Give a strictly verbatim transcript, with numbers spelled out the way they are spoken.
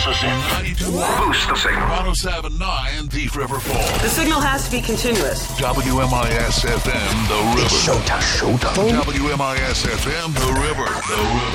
us in. ninety-two. Boost the signal. one oh seven point nine Thief River Falls. The signal has to be continuous. W M I S F M, The River. It's showtime. Showtime. W M I S F M, The River. The River.